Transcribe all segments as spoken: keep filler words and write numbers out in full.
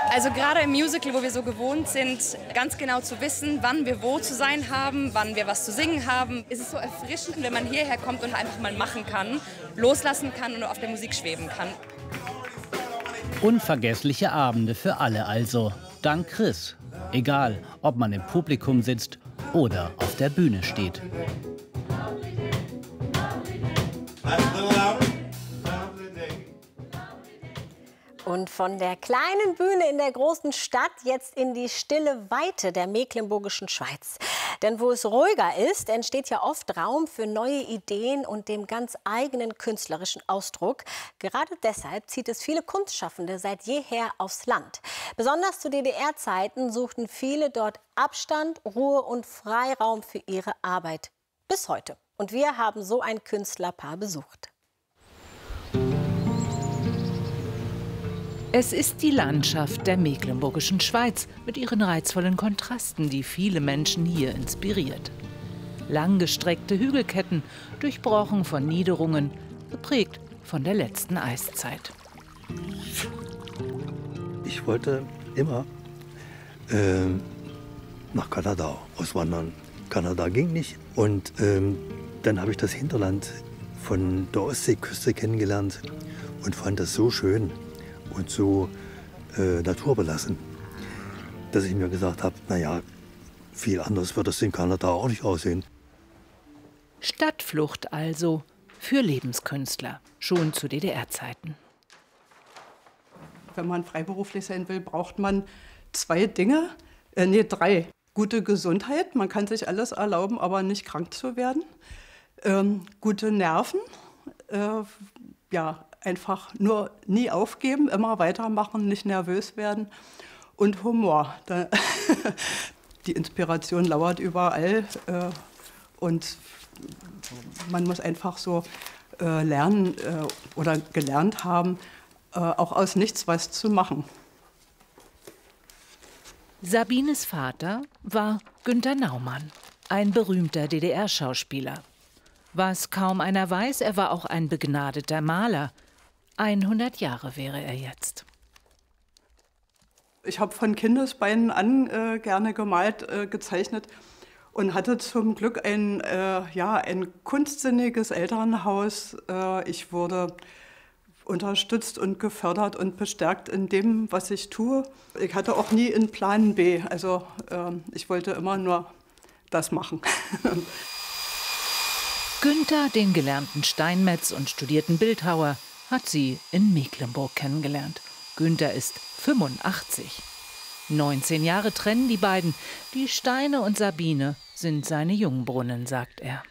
Also gerade im Musical, wo wir so gewohnt sind, ganz genau zu wissen, wann wir wo zu sein haben, wann wir was zu singen haben, ist es so erfrischend, wenn man hierher kommt und einfach mal machen kann, loslassen kann und auf der Musik schweben kann. Unvergessliche Abende für alle also, dank Chris. Egal, ob man im Publikum sitzt oder auf der Bühne steht. Und von der kleinen Bühne in der großen Stadt jetzt in die stille Weite der mecklenburgischen Schweiz. Denn wo es ruhiger ist, entsteht ja oft Raum für neue Ideen und dem ganz eigenen künstlerischen Ausdruck. Gerade deshalb zieht es viele Kunstschaffende seit jeher aufs Land. Besonders zu D D R-Zeiten suchten viele dort Abstand, Ruhe und Freiraum für ihre Arbeit. Bis heute. Und wir haben so ein Künstlerpaar besucht. Es ist die Landschaft der mecklenburgischen Schweiz mit ihren reizvollen Kontrasten, die viele Menschen hier inspiriert. Langgestreckte Hügelketten, durchbrochen von Niederungen, geprägt von der letzten Eiszeit. Ich wollte immer äh, nach Kanada auswandern. Kanada ging nicht. Und ähm, dann habe ich das Hinterland von der Ostseeküste kennengelernt und fand das so schön und so äh, naturbelassen, dass ich mir gesagt habe, naja, viel anders wird es in Kanada auch nicht aussehen. Stadtflucht also für Lebenskünstler, schon zu D D R-Zeiten. Wenn man freiberuflich sein will, braucht man zwei Dinge, äh, nee, drei. Gute Gesundheit, man kann sich alles erlauben, aber nicht krank zu werden. Ähm, gute Nerven, äh, ja, einfach nur nie aufgeben, immer weitermachen, nicht nervös werden. Und Humor. Die Inspiration lauert überall. Äh, und man muss einfach so äh, lernen äh, oder gelernt haben, äh, auch aus nichts was zu machen. Sabines Vater war Günter Naumann, ein berühmter D D R-Schauspieler. Was kaum einer weiß, er war auch ein begnadeter Maler. hundert Jahre wäre er jetzt. Ich habe von Kindesbeinen an äh, gerne gemalt, äh, gezeichnet und hatte zum Glück ein, äh, ja, ein kunstsinniges Elternhaus. Äh, ich wurde unterstützt und gefördert und bestärkt in dem, was ich tue. Ich hatte auch nie einen Plan B. Also äh, ich wollte immer nur das machen. Günter, den gelernten Steinmetz und studierten Bildhauer, hat sie in Mecklenburg kennengelernt. Günter ist fünfundachtzig. neunzehn Jahre trennen die beiden. Die Steine und Sabine sind seine Jungbrunnen, sagt er.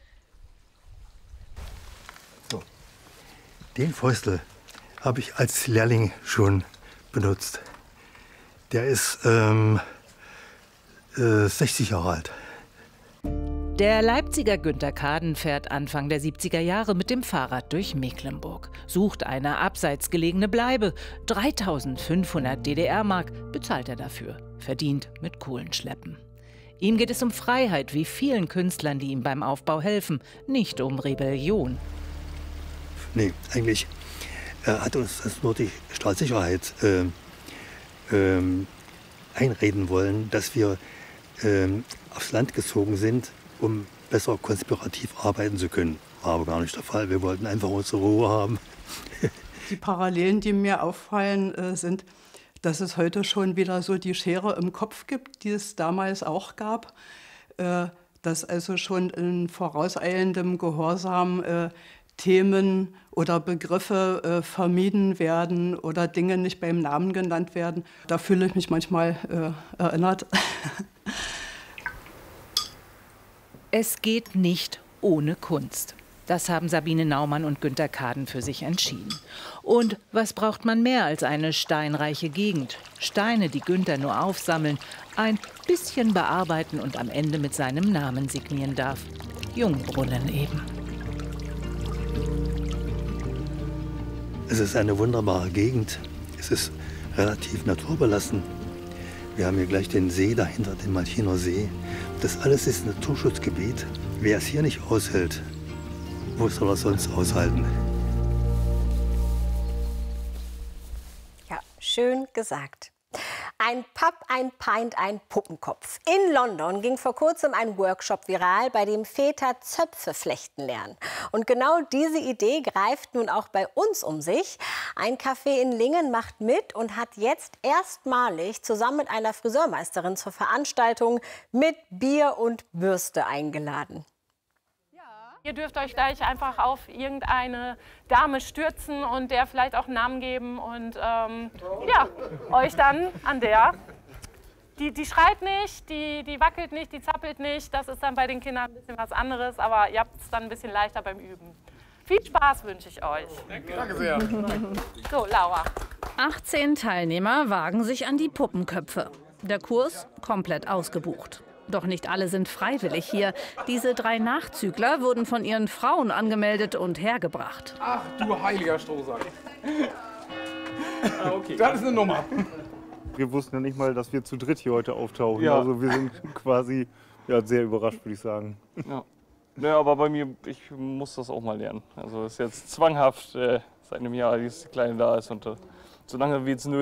So. Den Fäustel habe ich als Lehrling schon benutzt. Der ist ähm, äh, sechzig Jahre alt. Der Leipziger Günter Kaden fährt Anfang der siebziger Jahre mit dem Fahrrad durch Mecklenburg, sucht eine abseits gelegene Bleibe. dreitausendfünfhundert D D R-Mark bezahlt er dafür, verdient mit Kohlenschleppen. Ihm geht es um Freiheit, wie vielen Künstlern, die ihm beim Aufbau helfen, nicht um Rebellion. Nee, eigentlich äh, hat uns das nur die Staatssicherheit äh, äh, einreden wollen, dass wir äh, aufs Land gezogen sind, um besser konspirativ arbeiten zu können. War aber gar nicht der Fall. Wir wollten einfach unsere Ruhe haben. Die Parallelen, die mir auffallen, äh, sind, dass es heute schon wieder so die Schere im Kopf gibt, die es damals auch gab. Äh, dass also schon in vorauseilendem Gehorsam äh, Themen oder Begriffe äh, vermieden werden oder Dinge nicht beim Namen genannt werden. Da fühle ich mich manchmal äh, erinnert. Es geht nicht ohne Kunst. Das haben Sabine Naumann und Günter Kaden für sich entschieden. Und was braucht man mehr als eine steinreiche Gegend? Steine, die Günter nur aufsammeln, ein bisschen bearbeiten und am Ende mit seinem Namen signieren darf. Jungbrunnen eben. Es ist eine wunderbare Gegend. Es ist relativ naturbelassen. Wir haben hier gleich den See dahinter, den Malchiner See. Das alles ist ein Naturschutzgebiet. Wer es hier nicht aushält, wo soll er sonst aushalten? Ja, schön gesagt. Ein Papp, ein Pint, ein Puppenkopf. In London ging vor kurzem ein Workshop viral, bei dem Väter Zöpfe flechten lernen. Und genau diese Idee greift nun auch bei uns um sich. Ein Café in Lingen macht mit und hat jetzt erstmalig zusammen mit einer Friseurmeisterin zur Veranstaltung mit Bier und Bürste eingeladen. Ihr dürft euch gleich einfach auf irgendeine Dame stürzen und der vielleicht auch einen Namen geben und ähm, ja, euch dann an der, die, die schreit nicht, die, die wackelt nicht, die zappelt nicht. Das ist dann bei den Kindern ein bisschen was anderes, aber ihr habt es dann ein bisschen leichter beim Üben. Viel Spaß wünsche ich euch. Danke sehr. So, Laura. achtzehn Teilnehmer wagen sich an die Puppenköpfe. Der Kurs komplett ausgebucht. Doch nicht alle sind freiwillig hier. Diese drei Nachzügler wurden von ihren Frauen angemeldet und hergebracht. Ach du heiliger Strohsack. Ah, okay. Das ist eine Nummer. Wir wussten ja nicht mal, dass wir zu dritt hier heute auftauchen. Ja. Also wir sind quasi ja, sehr überrascht, würde ich sagen. Ja. Ja, aber bei mir, ich muss das auch mal lernen. Also es ist jetzt zwanghaft äh, seit einem Jahr, dass die Kleine da ist. Und äh, solange wie es nötig